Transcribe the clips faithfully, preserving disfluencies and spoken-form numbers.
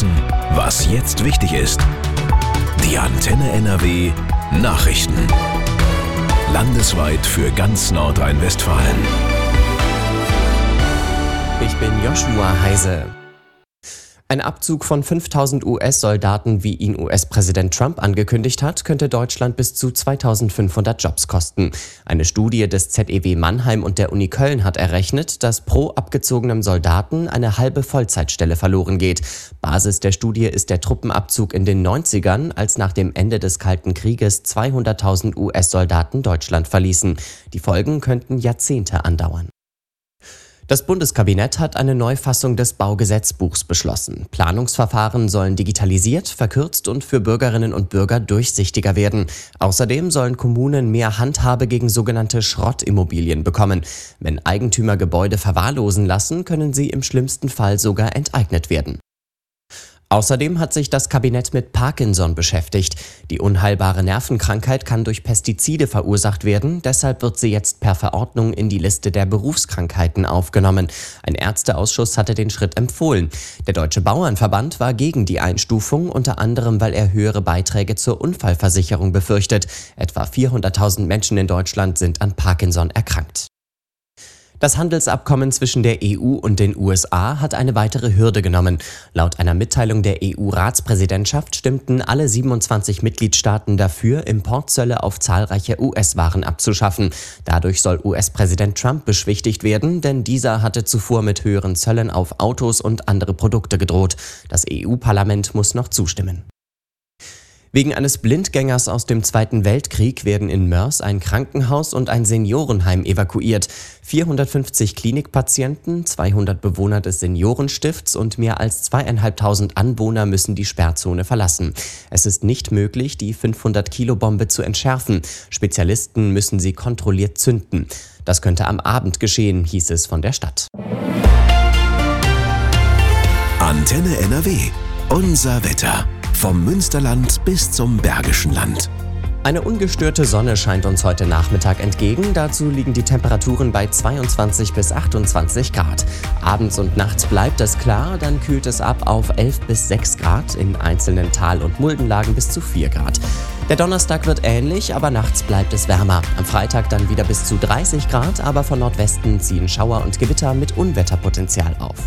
wissen, was jetzt wichtig ist. Die Antenne N R W Nachrichten. Landesweit für ganz Nordrhein-Westfalen. Ich bin Joshua Heise. Ein Abzug von fünftausend U S-Soldaten, wie ihn U S-Präsident Trump angekündigt hat, könnte Deutschland bis zu zweitausendfünfhundert Jobs kosten. Eine Studie des Z E W Mannheim und der Uni Köln hat errechnet, dass pro abgezogenem Soldaten eine halbe Vollzeitstelle verloren geht. Basis der Studie ist der Truppenabzug in den neunzigern, als nach dem Ende des Kalten Krieges zweihunderttausend U S-Soldaten Deutschland verließen. Die Folgen könnten Jahrzehnte andauern. Das Bundeskabinett hat eine Neufassung des Baugesetzbuchs beschlossen. Planungsverfahren sollen digitalisiert, verkürzt und für Bürgerinnen und Bürger durchsichtiger werden. Außerdem sollen Kommunen mehr Handhabe gegen sogenannte Schrottimmobilien bekommen. Wenn Eigentümer Gebäude verwahrlosen lassen, können sie im schlimmsten Fall sogar enteignet werden. Außerdem hat sich das Kabinett mit Parkinson beschäftigt. Die unheilbare Nervenkrankheit kann durch Pestizide verursacht werden, deshalb wird sie jetzt per Verordnung in die Liste der Berufskrankheiten aufgenommen. Ein Ärzteausschuss hatte den Schritt empfohlen. Der Deutsche Bauernverband war gegen die Einstufung, unter anderem weil er höhere Beiträge zur Unfallversicherung befürchtet. Etwa vierhunderttausend Menschen in Deutschland sind an Parkinson erkrankt. Das Handelsabkommen zwischen der E U und den U S A hat eine weitere Hürde genommen. Laut einer Mitteilung der E U-Ratspräsidentschaft stimmten alle siebenundzwanzig Mitgliedstaaten dafür, Importzölle auf zahlreiche U S-Waren abzuschaffen. Dadurch soll U S-Präsident Trump beschwichtigt werden, denn dieser hatte zuvor mit höheren Zöllen auf Autos und andere Produkte gedroht. Das E U-Parlament muss noch zustimmen. Wegen eines Blindgängers aus dem Zweiten Weltkrieg werden in Moers ein Krankenhaus und ein Seniorenheim evakuiert. vierhundertfünfzig Klinikpatienten, zweihundert Bewohner des Seniorenstifts und mehr als zweieinhalbtausend Anwohner müssen die Sperrzone verlassen. Es ist nicht möglich, die fünfhundert Kilo Bombe zu entschärfen. Spezialisten müssen sie kontrolliert zünden. Das könnte am Abend geschehen, hieß es von der Stadt. Antenne N R W. Unser Wetter. Vom Münsterland bis zum Bergischen Land. Eine ungestörte Sonne scheint uns heute Nachmittag entgegen. Dazu liegen die Temperaturen bei zweiundzwanzig bis achtundzwanzig Grad. Abends und nachts bleibt es klar, dann kühlt es ab auf elf bis sechs Grad, in einzelnen Tal- und Muldenlagen bis zu vier Grad. Der Donnerstag wird ähnlich, aber nachts bleibt es wärmer. Am Freitag dann wieder bis zu dreißig Grad, aber von Nordwesten ziehen Schauer und Gewitter mit Unwetterpotenzial auf.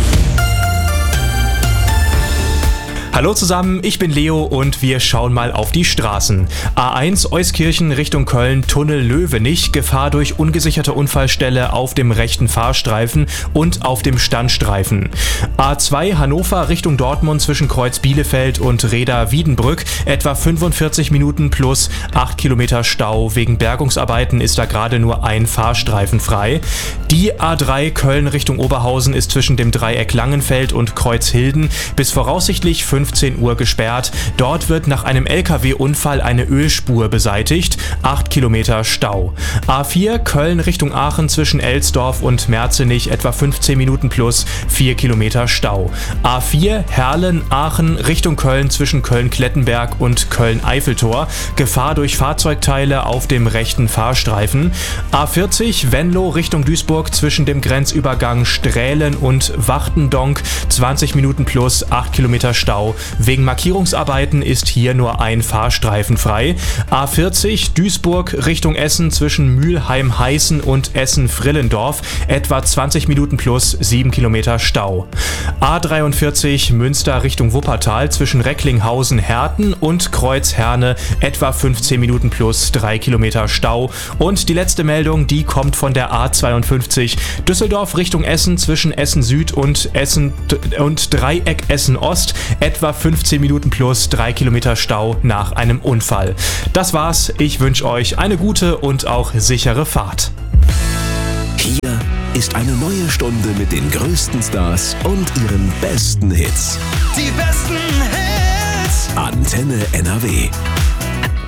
Hallo zusammen, ich bin Leo und wir schauen mal auf die Straßen. A eins Euskirchen Richtung Köln, Tunnel Löwenich, Gefahr durch ungesicherte Unfallstelle auf dem rechten Fahrstreifen und auf dem Standstreifen. A zwei Hannover Richtung Dortmund zwischen Kreuz Bielefeld und Reda Wiedenbrück, etwa fünfundvierzig Minuten plus acht Kilometer Stau. Wegen Bergungsarbeiten ist da gerade nur ein Fahrstreifen frei. Die A drei Köln Richtung Oberhausen ist zwischen dem Dreieck Langenfeld und Kreuzhilden bis voraussichtlich fünfzehn Uhr gesperrt. Dort wird nach einem L K W-Unfall eine Ölspur beseitigt. acht Kilometer Stau. A vier Köln Richtung Aachen zwischen Elsdorf und Merzenich etwa fünfzehn Minuten plus vier Kilometer Stau. A vier Herlen Aachen Richtung Köln zwischen Köln-Klettenberg und Köln-Eiffeltor. Gefahr durch Fahrzeugteile auf dem rechten Fahrstreifen. A vierzig Venlo Richtung Duisburg zwischen dem Grenzübergang Strählen und Wachtendonk zwanzig Minuten plus acht Kilometer Stau. Wegen Markierungsarbeiten ist hier nur ein Fahrstreifen frei. A vierzig Duisburg Richtung Essen zwischen Mülheim-Heißen und Essen-Frillendorf etwa zwanzig Minuten plus sieben Kilometer Stau. A dreiundvierzig Münster Richtung Wuppertal zwischen Recklinghausen-Herten und Kreuzherne etwa fünfzehn Minuten plus drei Kilometer Stau. Und die letzte Meldung, die kommt von der A zweiundfünfzig Düsseldorf Richtung Essen zwischen Essen Süd und Essen und Dreieck Essen Ost etwa fünfzehn Minuten plus drei Kilometer Stau nach einem Unfall. Das war's. Ich wünsche euch eine gute und auch sichere Fahrt. Hier ist eine neue Stunde mit den größten Stars und ihren besten Hits. Die besten Hits. Antenne N R W.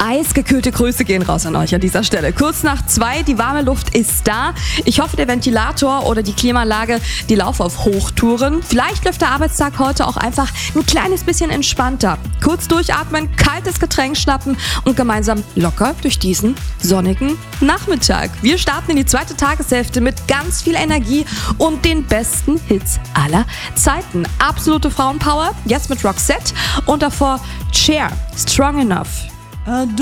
Eisgekühlte Grüße gehen raus an euch an dieser Stelle. Kurz nach zwei, die warme Luft ist da. Ich hoffe, der Ventilator oder die Klimaanlage, die laufen auf Hochtouren. Vielleicht läuft der Arbeitstag heute auch einfach ein kleines bisschen entspannter. Kurz durchatmen, kaltes Getränk schnappen und gemeinsam locker durch diesen sonnigen Nachmittag. Wir starten in die zweite Tageshälfte mit ganz viel Energie und den besten Hits aller Zeiten. Absolute Frauenpower, jetzt mit Roxette und davor Cher, Strong Enough.